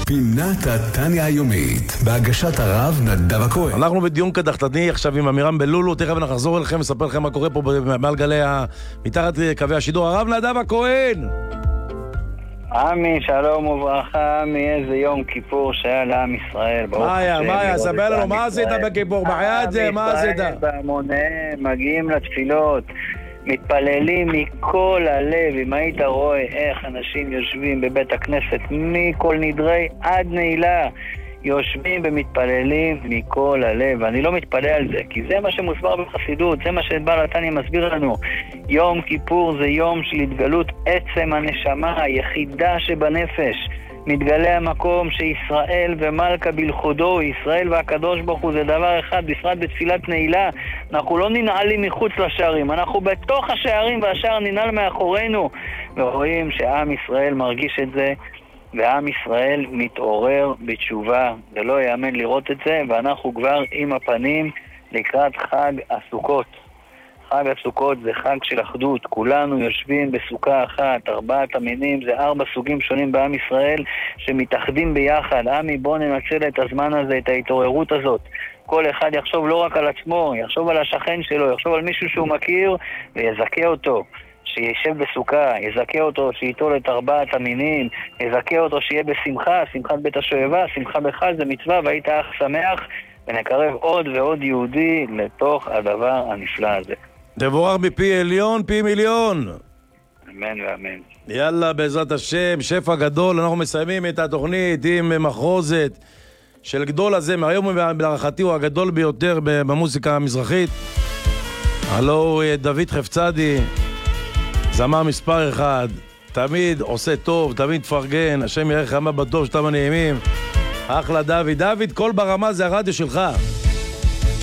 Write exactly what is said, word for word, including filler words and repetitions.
פינת התניה היומית, בהגשת הרב נדב הכהן. אנחנו בדיון קדחתני עכשיו עם אמירם בלולו, תכף נחזור אליכם, נספר לכם מה קורה פה מעל גלי ה... מתחת קווי השידור. הרב נדב הכהן! עמי, שלום וברכה, מאיזה יום כיפור שהיה לעם ישראל. מה היה, מה היה, ספר לנו, מה עשית בכיפור? בחייאת זה, מה עשית? עם ישראל בהמוניהם, מגיעים לתפילות, מתפללים מכל הלב. אם היית רואה איך אנשים יושבים בבית הכנסת מכל נדרי עד נעילה, יושבים ומתפללים מכל הלב. ואני לא מתפלא על זה, כי זה מה שמוסבר בחסידות, זה מה שבעל התניא מסביר לנו. יום כיפור זה יום של התגלות עצם הנשמה, היחידה שבנפש. מתגלה המקום שישראל ומלכה בלכודו, ישראל והקדוש ברוך הוא זה דבר אחד, בפרט בתפילת נעילה. אנחנו לא ננעלים מחוץ לשערים, אנחנו בתוך השערים והשער ננעל מאחורינו, ורואים שעם ישראל מרגיש את זה, ועם ישראל מתעורר בתשובה. זה לא יאמן לראות את זה, ואנחנו כבר עם הפנים לקראת חג הסוכות. חג הסוכות זה חג של אחדות, כולנו יושבים בסוכה אחת, ארבעת המינים, זה ארבע סוגים שונים בעם ישראל שמתאחדים ביחד. עמי, בוא ננצל את הזמן הזה, את ההתעוררות הזאת. כל אחד יחשוב לא רק על עצמו, יחשוב על השכן שלו, יחשוב על מישהו שהוא מכיר ויזכה אותו. שישב בסוכה, יזכה אותו, שיתול את ארבעת המינים, יזכה אותו שיהיה בשמחה, שמחת בית השואבה, שמחה בחג, זה מצווה, והיית אך שמח, ונקרב עוד ועוד יהודי לתוך הדבר הנפלא הזה. תבורך מפי עליון, פי מיליון. אמן ואמן. יאללה, בעזרת השם, שפע גדול. אנחנו מסיימים את התוכנית עם מחרוזת של גדול הזה, מהיום להערכתי הוא הגדול ביותר במוזיקה המזרחית. הלו, דוד חפצדי, זמר מספר אחד, תמיד עושה טוב, תמיד תפרגן, השם יראה חמה בטוב שאתם הנעימים. אחלה דוד. דוד, כל ברמה זה הרדיו שלך.